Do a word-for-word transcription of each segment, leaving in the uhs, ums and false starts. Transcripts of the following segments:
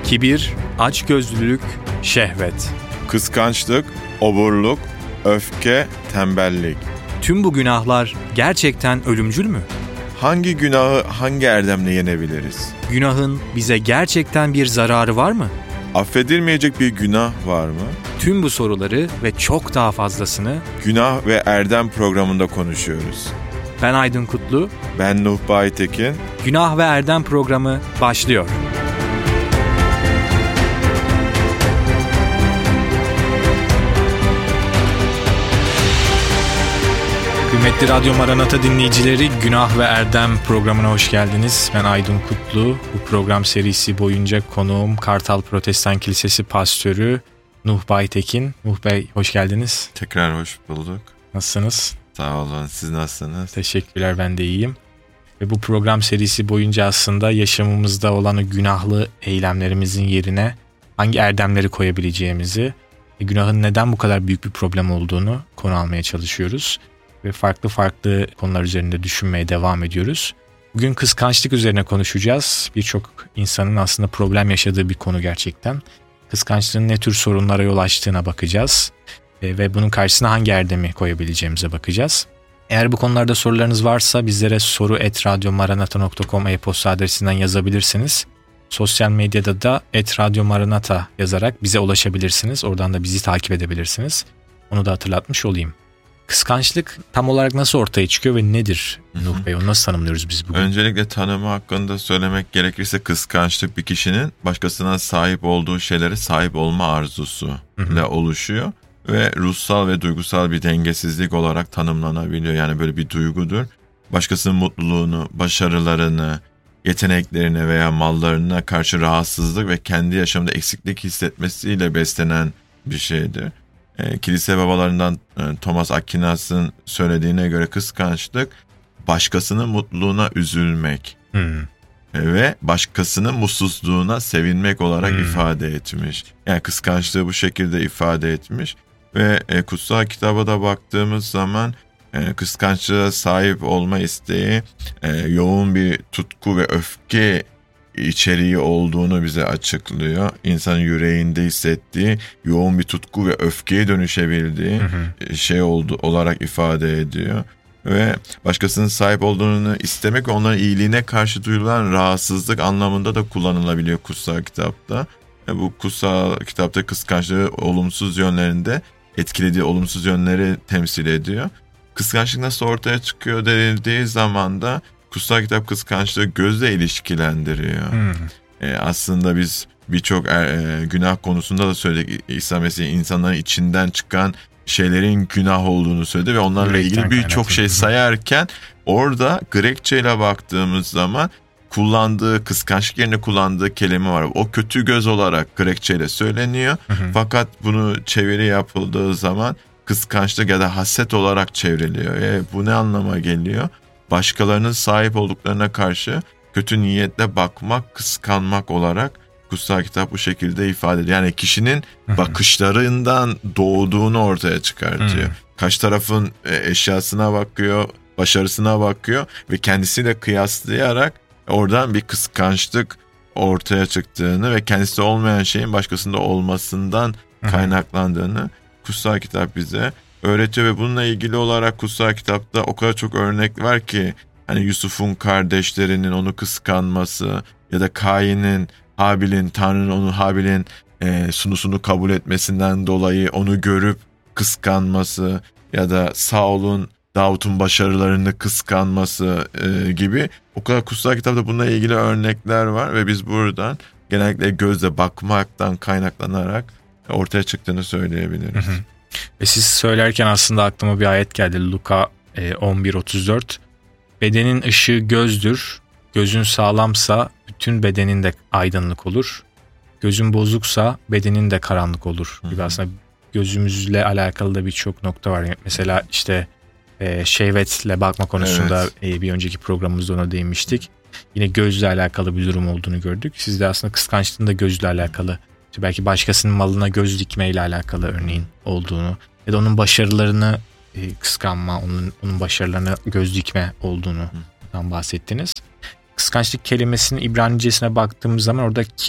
Kibir, açgözlülük, şehvet. Kıskançlık, oburluk, öfke, tembellik. Tüm bu günahlar gerçekten ölümcül mü? Hangi günahı hangi erdemle yenebiliriz? Günahın bize gerçekten bir zararı var mı? Affedilmeyecek bir günah var mı? Tüm bu soruları ve çok daha fazlasını Günah ve Erdem programında konuşuyoruz. ben Aydın Kutlu, Ben Nuh Baytekin. Günah ve Erdem programı başlıyor. Kıymetli Radyo Maranata dinleyicileri, Günah ve Erdem programına hoş geldiniz. Ben Aydın Kutlu. Bu program serisi boyunca konuğum Kartal Protestan Kilisesi pastörü Nuh Baytekin. Nuh Bey, hoş geldiniz. Tekrar hoş bulduk. Nasılsınız? Sağ olun. Siz nasılsınız? Teşekkürler, ben de iyiyim. Ve bu program serisi boyunca aslında yaşamımızda olan o günahlı eylemlerimizin yerine hangi erdemleri koyabileceğimizi, ve günahın neden bu kadar büyük bir problem olduğunu konu almaya çalışıyoruz. Ve farklı farklı konular üzerinde düşünmeye devam ediyoruz. Bugün kıskançlık üzerine konuşacağız. Birçok insanın aslında problem yaşadığı bir konu gerçekten. Kıskançlığın ne tür sorunlara yol açtığına bakacağız. Ve bunun karşısına hangi erdemi koyabileceğimize bakacağız. Eğer bu konularda sorularınız varsa bizlere soru et radyomaranata nokta com e-posta adresinden yazabilirsiniz. Sosyal medyada da et radyomaranata yazarak bize ulaşabilirsiniz. Oradan da bizi takip edebilirsiniz. Onu da hatırlatmış olayım. Kıskançlık tam olarak nasıl ortaya çıkıyor ve nedir Nuh Bey? Onu nasıl tanımlıyoruz biz bugün? Öncelikle tanımı hakkında söylemek gerekirse kıskançlık bir kişinin başkasına sahip olduğu şeylere sahip olma arzusu ile oluşuyor. Ve ruhsal ve duygusal bir dengesizlik olarak tanımlanabiliyor. Yani böyle bir duygudur. Başkasının mutluluğunu, başarılarını, yeteneklerine veya mallarına karşı rahatsızlık ve kendi yaşamında eksiklik hissetmesiyle beslenen bir şeydir. E, kilise babalarından e, Thomas Aquinas'ın söylediğine göre kıskançlık başkasının mutluluğuna üzülmek hmm. e, ve başkasının mutsuzluğuna sevinmek olarak hmm. ifade etmiş. Yani kıskançlığı bu şekilde ifade etmiş. Ve e, kutsal kitaba da baktığımız zaman e, kıskançlığa sahip olma isteği e, yoğun bir tutku ve öfke içeriği olduğunu bize açıklıyor. İnsanın yüreğinde hissettiği yoğun bir tutku ve öfkeye dönüşebildiği hı hı. şey oldu olarak ifade ediyor. Ve başkasının sahip olduğunu istemek ve onların iyiliğine karşı duyulan rahatsızlık anlamında da kullanılabiliyor kutsal kitapta. E, bu kutsal kitapta kıskançlığı olumsuz yönlerinde etkilediği olumsuz yönleri temsil ediyor. Kıskançlık nasıl ortaya çıkıyor denildiği zaman da kutsal kitap kıskançlığı gözle ilişkilendiriyor. Hmm. E, aslında biz birçok e, günah konusunda da söyledik. İsa Mesih insanların içinden çıkan şeylerin günah olduğunu söyledi ve onlarla ilgili birçok şey sayarken orada Grekçe ile baktığımız zaman kullandığı, kıskançlık yerine kullandığı kelime var. O kötü göz olarak Grekçe ile söyleniyor. Hı hı. Fakat bunu çeviri yapıldığı zaman kıskançlık ya da haset olarak çevriliyor. E, bu ne anlama geliyor? Başkalarının sahip olduklarına karşı kötü niyetle bakmak, kıskanmak olarak kutsal kitap bu şekilde ifade ediyor. Yani kişinin hı hı. bakışlarından doğduğunu ortaya çıkartıyor. Hı hı. Karşı tarafın eşyasına bakıyor, başarısına bakıyor ve kendisiyle kıyaslayarak oradan bir kıskançlık ortaya çıktığını ve kendisi olmayan şeyin başkasında olmasından kaynaklandığını kutsal kitap bize öğretiyor ve bununla ilgili olarak kutsal kitapta o kadar çok örnek var ki hani Yusuf'un kardeşlerinin onu kıskanması ya da Kain'in, Habil'in, Tanrı'nın onu Habil'in e, sunusunu kabul etmesinden dolayı onu görüp kıskanması ya da Saul'un Davut'un başarılarını kıskanması e, gibi o kadar kutsal kitapta bununla ilgili örnekler var ve biz buradan genellikle gözle bakmaktan kaynaklanarak ortaya çıktığını söyleyebiliriz. Hı hı. Ve siz söylerken aslında aklıma bir ayet geldi. Luka e, on bir otuz dört. Bedenin ışığı gözdür. Gözün sağlamsa bütün bedenin de aydınlık olur. Gözün bozuksa bedenin de karanlık olur. Gibi aslında gözümüzle alakalı da birçok nokta var. Mesela işte e, şehvetle bakma konusunda evet. e, bir önceki programımızda ona değinmiştik. Yine gözle alakalı bir durum olduğunu gördük. Siz de aslında kıskançlığın da gözle alakalı. İşte belki başkasının malına göz dikmeyle alakalı örneğin olduğunu ya da onun başarılarını e, kıskanma, onun onun başarılarına göz dikme olduğundan bahsettiniz. Kıskançlık kelimesinin İbranicesine baktığımız zaman orada kina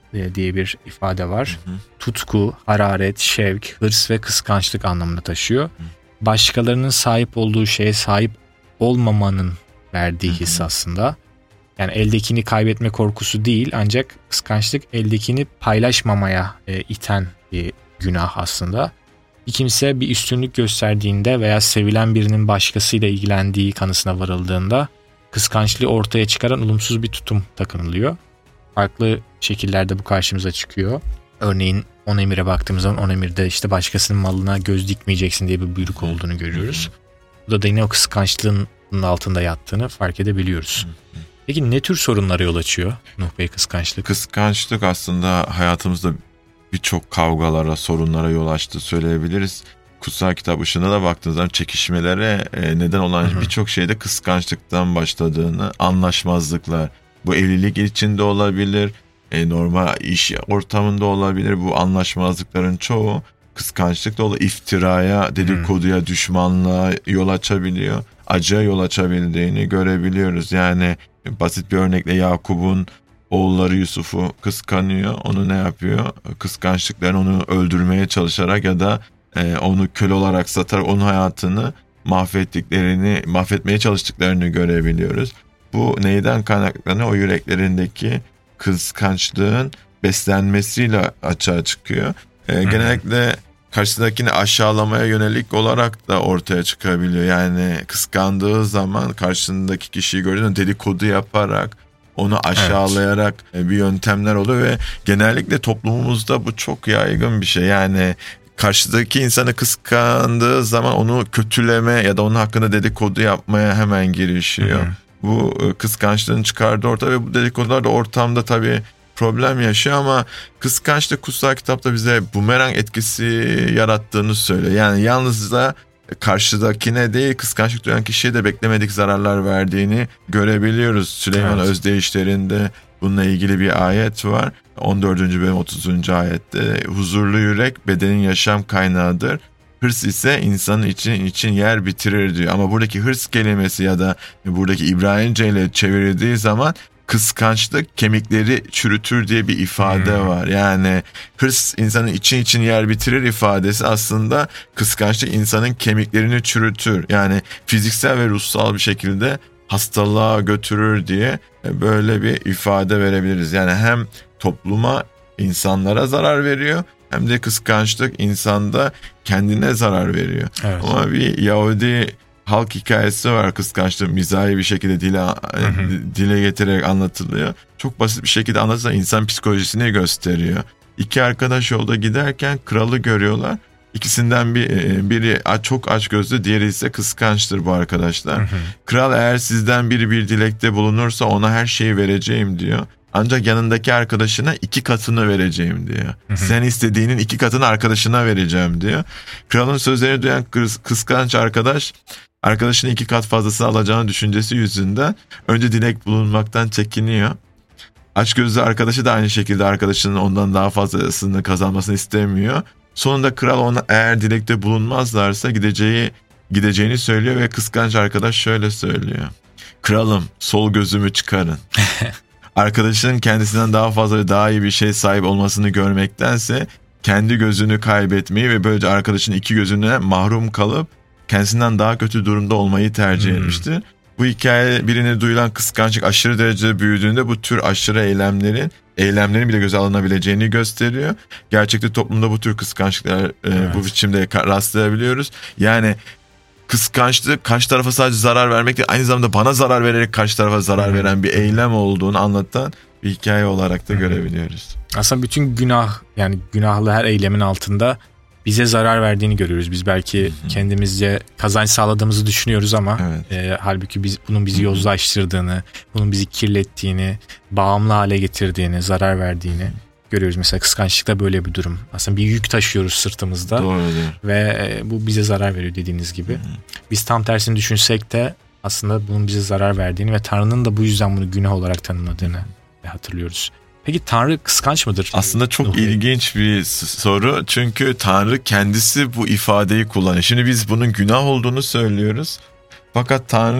diye bir ifade var. Hı hı. Tutku, hararet, şevk, hırs ve kıskançlık anlamını taşıyor. Hı. Başkalarının sahip olduğu şeye sahip olmamanın verdiği Hı hı. his aslında. Yani eldekini kaybetme korkusu değil, ancak kıskançlık eldekini paylaşmamaya e, iten bir günah aslında. Bir kimse bir üstünlük gösterdiğinde veya sevilen birinin başkasıyla ilgilendiği kanısına varıldığında kıskançlığı ortaya çıkaran olumsuz bir tutum takınılıyor. Farklı şekillerde bu karşımıza çıkıyor. Örneğin on emire baktığımız zaman on emirde işte başkasının malına göz dikmeyeceksin diye bir buyruk olduğunu görüyoruz. Bu da yine o kıskançlığın altında yattığını fark edebiliyoruz. Peki ne tür sorunlara yol açıyor Nuh Bey kıskançlık? Kıskançlık aslında hayatımızda birçok kavgalara, sorunlara yol açtı söyleyebiliriz. Kutsal kitap ışığına da baktığınız zaman çekişmelere neden olan birçok şeyde kıskançlıktan başladığını, anlaşmazlıklar. Bu evlilik içinde olabilir, normal iş ortamında olabilir. Bu anlaşmazlıkların çoğu kıskançlıkla oluyor. İftiraya, dedikoduya, hmm. düşmanlığa yol açabiliyor. Acıya yol açabildiğini görebiliyoruz. Yani basit bir örnekle Yakup'un oğulları Yusuf'u kıskanıyor. Onu ne yapıyor? Kıskançlıklarını onu öldürmeye çalışarak ya da e, onu köle olarak satarak onun hayatını mahvettiklerini, mahvetmeye çalıştıklarını görebiliyoruz. Bu neyden kaynaklanıyor? O yüreklerindeki kıskançlığın beslenmesiyle açığa çıkıyor. E, genellikle karşısındakini aşağılamaya yönelik olarak da ortaya çıkabiliyor. Yani kıskandığı zaman karşısındaki kişiyi gördüğünde dedikodu yaparak, onu aşağılayarak evet. bir yöntemler oluyor ve genellikle toplumumuzda bu çok yaygın bir şey. Yani karşıdaki insanı kıskandığı zaman onu kötüleme ya da onun hakkında dedikodu yapmaya hemen girişiyor. Hı hı. Bu kıskançlığın çıkardığı ortaya ve bu dedikodular da ortamda tabii problem yaşıyor ama kıskançlık kutsal kitapta bize bumerang etkisi yarattığını söylüyor. Yani yalnızca karşıdakine değil kıskançlık duyan kişiye de beklemedik zararlar verdiğini görebiliyoruz. Süleyman evet. Özdeyişlerinde bununla ilgili bir ayet var. on dördüncü bölüm otuzuncu ayette huzurlu yürek bedenin yaşam kaynağıdır. Hırs ise insanın için için yer bitirir diyor. Ama buradaki hırs kelimesi ya da buradaki İbranice ile çevirildiği zaman kıskançlık kemikleri çürütür diye bir ifade hmm. var. Yani hırs insanın için için yer bitirir ifadesi aslında kıskançlık insanın kemiklerini çürütür. Yani fiziksel ve ruhsal bir şekilde hastalığa götürür diye böyle bir ifade verebiliriz. Yani hem topluma, insanlara zarar veriyor hem de kıskançlık insanda kendine zarar veriyor. Evet. Ama bir Yahudi halk hikayesi var, kıskançlık mizahi bir şekilde dile, hı hı. dile getirerek anlatılıyor. Çok basit bir şekilde anlatırsa insan psikolojisini gösteriyor. İki arkadaş yolda giderken kralı görüyorlar. İkisinden bir, biri çok açgözlü, diğeri ise kıskançtır bu arkadaşlar. Hı hı. Kral eğer sizden biri bir dilekte bulunursa ona her şeyi vereceğim diyor. Ancak yanındaki arkadaşına iki katını vereceğim diyor. Hı hı. Sen istediğinin iki katını arkadaşına vereceğim diyor. Kralın sözlerini duyan kıskanç arkadaş, arkadaşının iki kat fazlasını alacağını düşüncesi yüzünden önce dilek bulunmaktan çekiniyor. Açgözlü arkadaşı da aynı şekilde arkadaşının ondan daha fazlasını kazanmasını istemiyor. Sonunda kral ona eğer dilekte bulunmazlarsa gideceği gideceğini söylüyor ve kıskanç arkadaş şöyle söylüyor. Kralım, sol gözümü çıkarın. Arkadaşının kendisinden daha fazla ve daha iyi bir şey sahip olmasını görmektense kendi gözünü kaybetmeyi ve böylece arkadaşının iki gözüne mahrum kalıp kendisinden daha kötü durumda olmayı tercih hmm. etmiştir. Bu hikaye birine duyulan kıskançlık aşırı derecede büyüdüğünde bu tür aşırı eylemlerin eylemlerin bile göze alınabileceğini gösteriyor. Gerçekte toplumda bu tür kıskançlıklar evet. e, bu biçimde rastlayabiliyoruz. Yani kıskançlık karşı tarafa sadece zarar vermek değil, aynı zamanda bana zarar vererek karşı tarafa zarar hmm. veren bir eylem olduğunu anlatan bir hikaye olarak da hmm. görebiliyoruz. Aslında bütün günah, yani günahlı her eylemin altında bize zarar verdiğini görüyoruz. Biz belki Hı-hı. kendimizce kazanç sağladığımızı düşünüyoruz ama evet. e, halbuki biz, bunun bizi Hı-hı. yozlaştırdığını, bunun bizi kirlettiğini, bağımlı hale getirdiğini, zarar verdiğini Hı-hı. görüyoruz. Mesela kıskançlıkta böyle bir durum. Aslında bir yük taşıyoruz sırtımızda. Doğrudur. Ve e, bu bize zarar veriyor dediğiniz gibi. Hı-hı. Biz tam tersini düşünsek de aslında bunun bize zarar verdiğini ve Tanrı'nın da bu yüzden bunu günah olarak tanımladığını Hı-hı. hatırlıyoruz. Peki Tanrı kıskanç mıdır? Aslında çok Nuh ilginç bir soru. Çünkü Tanrı kendisi bu ifadeyi kullanıyor. Şimdi biz bunun günah olduğunu söylüyoruz. Fakat Tanrı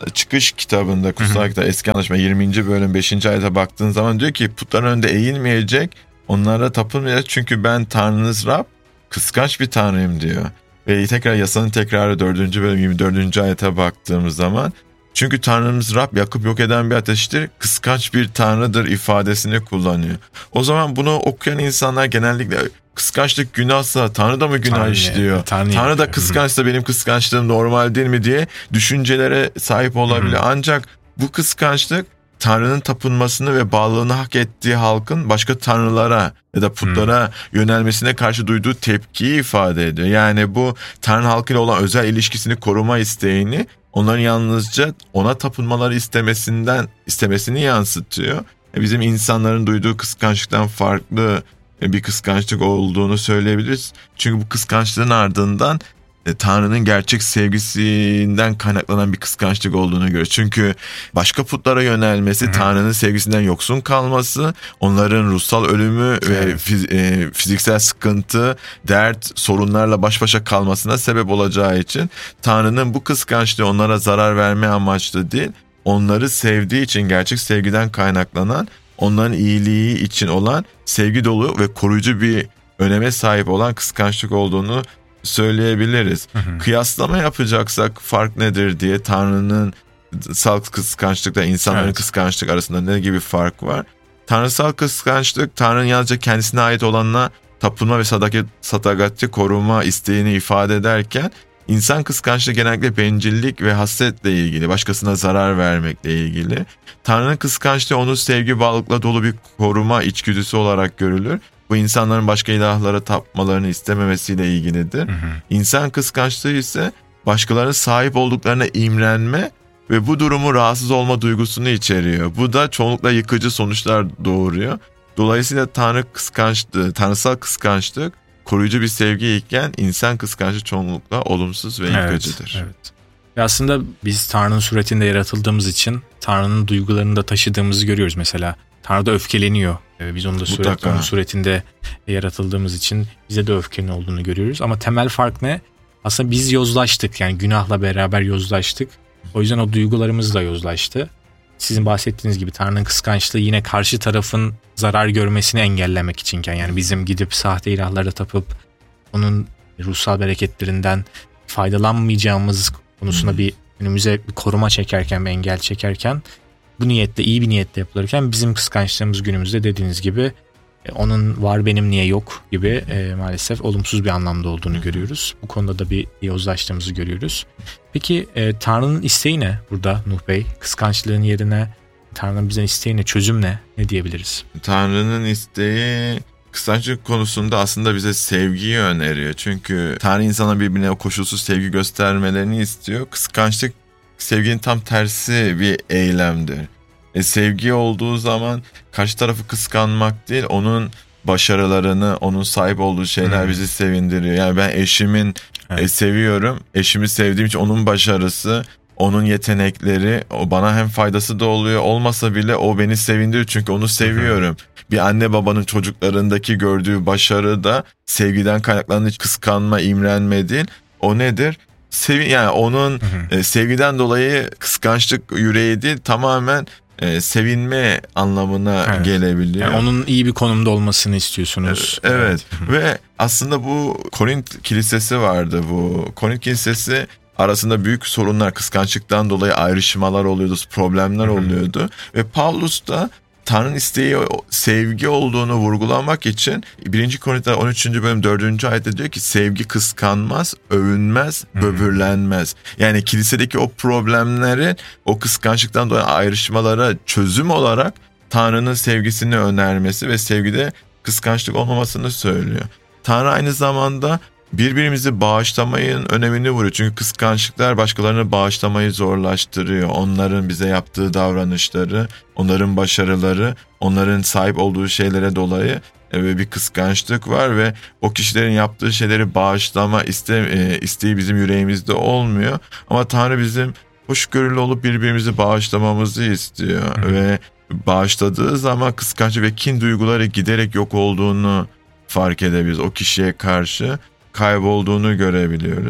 çıkış kitabında, kutsal kitap Eski Anlaşma yirminci bölüm beşinci ayete baktığın zaman diyor ki putların önünde eğilmeyecek, onlara tapılmayacak çünkü ben Tanrınız Rab, kıskanç bir Tanrıyım diyor. Ve tekrar yasanın tekrarı dördüncü bölüm yirmi dördüncü ayete baktığımız zaman çünkü Tanrımız Rab yakıp yok eden bir ateştir, kıskanç bir Tanrı'dır ifadesini kullanıyor. O zaman bunu okuyan insanlar genellikle kıskançlık günahsa Tanrı da mı günah Tanrı, işliyor? Tanrı, Tanrı da kıskançsa benim kıskançlığım normal değil mi diye düşüncelere sahip olabilir. Hı-hı. Ancak bu kıskançlık Tanrı'nın tapınmasını ve bağlılığını hak ettiği halkın başka tanrılara ya da putlara hmm. yönelmesine karşı duyduğu tepkiyi ifade ediyor. Yani bu Tanrı halkıyla olan özel ilişkisini koruma isteğini onların yalnızca ona tapınmaları istemesinden istemesini yansıtıyor. Bizim insanların duyduğu kıskançlıktan farklı bir kıskançlık olduğunu söyleyebiliriz. Çünkü bu kıskançlığın ardından Tanrı'nın gerçek sevgisinden kaynaklanan bir kıskançlık olduğunu görüyoruz. Çünkü başka putlara yönelmesi, Hı-hı. Tanrı'nın sevgisinden yoksun kalması, onların ruhsal ölümü evet. ve fiz- e, fiziksel sıkıntı, dert, sorunlarla baş başa kalmasına sebep olacağı için Tanrı'nın bu kıskançlığı onlara zarar verme amaçlı değil, onları sevdiği için gerçek sevgiden kaynaklanan, onların iyiliği için olan sevgi dolu ve koruyucu bir öneme sahip olan kıskançlık olduğunu söyleyebiliriz. Hı hı. Kıyaslama yapacaksak fark nedir diye Tanrı'nın sal kıskançlıkla insanların evet. kıskançlık arasında ne gibi fark var? Tanrısal kıskançlık Tanrı'nın yalnızca kendisine ait olanla tapınma ve sadakat, sadakati koruma isteğini ifade ederken insan kıskançlığı genellikle bencillik ve hasretle ilgili, başkasına zarar vermekle ilgili. Tanrı'nın kıskançlığı onun sevgi bağlılıkla dolu bir koruma içgüdüsü olarak görülür. Bu insanların başka ilahlara tapmalarını istememesiyle ilgilidir. Hı hı. İnsan kıskançlığı ise başkalarının sahip olduklarına imrenme ve bu durumu rahatsız olma duygusunu içeriyor. Bu da çoğunlukla yıkıcı sonuçlar doğuruyor. Dolayısıyla Tanrı kıskançlığı, tanrısal kıskançlık koruyucu bir sevgi iken insan kıskançlığı çoğunlukla olumsuz ve yıkıcıdır. Evet, evet. Ve aslında biz Tanrı'nın suretinde yaratıldığımız için Tanrı'nın duygularını da taşıdığımızı görüyoruz mesela. Tanrı da öfkeleniyor. Biz onun da suret, onun suretinde yaratıldığımız için bize de öfkenin olduğunu görüyoruz. Ama temel fark ne? Aslında biz yozlaştık. Yani günahla beraber yozlaştık. O yüzden o duygularımız da yozlaştı. Sizin bahsettiğiniz gibi Tanrı'nın kıskançlığı yine karşı tarafın zarar görmesini engellemek içinken, yani bizim gidip sahte ilahlara tapıp onun ruhsal bereketlerinden faydalanmayacağımız konusunda bir önümüze bir koruma çekerken, bir engel çekerken, bu niyetle, iyi bir niyetle yapılırken bizim kıskançlığımız günümüzde dediğiniz gibi onun var benim niye yok gibi e, maalesef olumsuz bir anlamda olduğunu görüyoruz. Bu konuda da bir yozlaştığımızı görüyoruz. Peki e, Tanrı'nın isteği ne burada Nuh Bey? Kıskançlığın yerine Tanrı'nın bizden isteği ne? Çözüm ne? Ne diyebiliriz? Tanrı'nın isteği kıskançlık konusunda aslında bize sevgiyi öneriyor. Çünkü Tanrı insana birbirine o koşulsuz sevgi göstermelerini istiyor. Kıskançlık sevginin tam tersi bir eylemdir. E, sevgi olduğu zaman karşı tarafı kıskanmak değil, onun başarılarını, onun sahip olduğu şeyler hmm. bizi sevindiriyor. Yani ben eşimin evet. e, seviyorum. Eşimi sevdiğim için onun başarısı, onun yetenekleri, o bana hem faydası da oluyor. Olmasa bile o beni sevindiriyor çünkü onu seviyorum. Hmm. Bir anne babanın çocuklarındaki gördüğü başarı da sevgiden kaynaklanan kıskanma, imrenme değil. O nedir? Sevi yani onun hı hı. E, sevgiden dolayı kıskançlık yüreği değil, tamamen e, sevinme anlamına evet. gelebiliyor. Yani onun iyi bir konumda olmasını istiyorsunuz. Evet, evet. Ve aslında bu Korint kilisesi vardı. Bu Korint kilisesi arasında büyük sorunlar, kıskançlıktan dolayı ayrışmalar oluyordu, problemler hı hı. oluyordu. Ve Pavlus da Tanrı'nın isteği sevgi olduğunu vurgulamak için birinci Korintiler on üçüncü bölüm dördüncü ayette diyor ki sevgi kıskanmaz, övünmez, böbürlenmez. Yani kilisedeki o problemleri, o kıskançlıktan dolayı ayrışmalara çözüm olarak Tanrı'nın sevgisini önermesi ve sevgide kıskançlık olmamasını söylüyor. Tanrı aynı zamanda birbirimizi bağışlamayın önemini vuruyor. Çünkü kıskançlıklar başkalarını bağışlamayı zorlaştırıyor. Onların bize yaptığı davranışları, onların başarıları, onların sahip olduğu şeylere dolayı bir kıskançlık var ve o kişilerin yaptığı şeyleri bağışlama iste, isteği bizim yüreğimizde olmuyor. Ama Tanrı bizim hoşgörülü olup birbirimizi bağışlamamızı istiyor. Hı. Ve bağışladığı zaman kıskançlık ve kin duyguları giderek yok olduğunu fark edebiliriz. O kişiye karşı kaybolduğunu görebiliyoruz.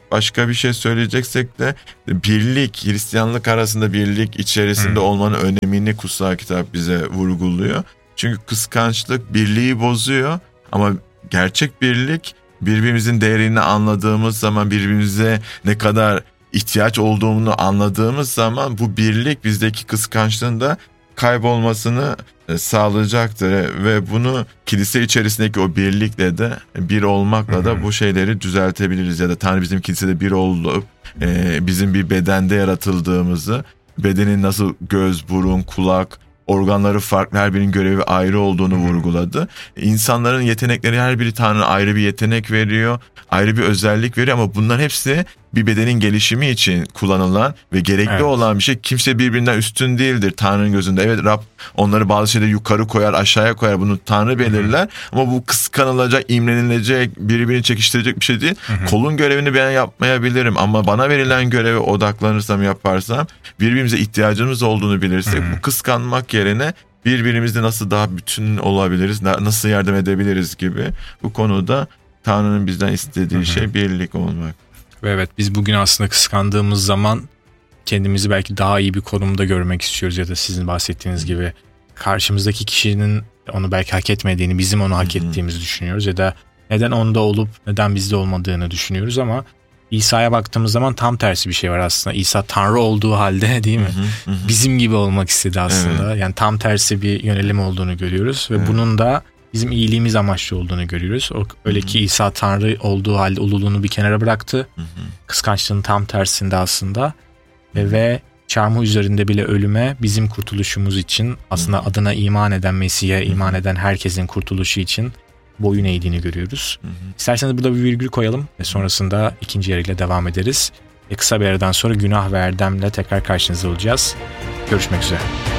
başka bir şey söyleyeceksek de birlik, Hristiyanlık arasında birlik içerisinde hmm. olmanın önemini kutsal kitap bize vurguluyor. Çünkü kıskançlık birliği bozuyor ama gerçek birlik birbirimizin değerini anladığımız zaman, birbirimize ne kadar ihtiyaç olduğunu anladığımız zaman bu birlik bizdeki kıskançlığın da kaybolmasını sağlayacaktır ve bunu kilise içerisindeki o birlikle de bir olmakla Hı-hı. da bu şeyleri düzeltebiliriz ya da Tanrı bizim kilisede bir olup e, bizim bir bedende yaratıldığımızı, bedenin nasıl göz, burun, kulak, organları farklı, her birinin görevi ayrı olduğunu Hı-hı. vurguladı. İnsanların yetenekleri, her biri Tanrı ayrı bir yetenek veriyor, ayrı bir özellik veriyor ama bunların hepsi bir bedenin gelişimi için kullanılan ve gerekli evet. olan bir şey. Kimse birbirinden üstün değildir Tanrı'nın gözünde. Evet, Rab onları bazı şeyde yukarı koyar, aşağıya koyar. Bunu Tanrı belirler. Hı-hı. Ama bu kıskanılacak, imrenilecek, birbirini çekiştirecek bir şey değil. Hı-hı. Kolun görevini ben yapmayabilirim ama bana verilen göreve odaklanırsam, yaparsam, birbirimize ihtiyacımız olduğunu bilirsek, Hı-hı. bu kıskanmak yerine birbirimizle nasıl daha bütün olabiliriz, nasıl yardım edebiliriz gibi bu konuda Tanrı'nın bizden istediği Hı-hı. şey birlik olmak. Ve evet, biz bugün aslında kıskandığımız zaman kendimizi belki daha iyi bir konumda görmek istiyoruz ya da sizin bahsettiğiniz gibi karşımızdaki kişinin onu belki hak etmediğini, bizim onu hak ettiğimizi düşünüyoruz ya da neden onda olup neden bizde olmadığını düşünüyoruz ama İsa'ya baktığımız zaman tam tersi bir şey var aslında. İsa Tanrı olduğu halde, değil mi? Hı hı hı. Bizim gibi olmak istedi aslında. Evet. Yani tam tersi bir yönelim olduğunu görüyoruz ve evet. bunun da bizim iyiliğimiz amaçlı olduğunu görüyoruz. O, öyle ki İsa Tanrı olduğu halde ululuğunu bir kenara bıraktı. Hı hı. Kıskançlığın tam tersinde aslında. Ve, ve çarmıh üzerinde bile ölüme bizim kurtuluşumuz için, aslında hı hı. adına iman eden, Mesih'e iman eden herkesin kurtuluşu için boyun eğdiğini görüyoruz. Hı hı. İsterseniz burada bir virgül koyalım ve sonrasında ikinci yarıyla devam ederiz. Ve kısa bir aradan sonra günah ve erdemle tekrar karşınızda olacağız. Görüşmek üzere.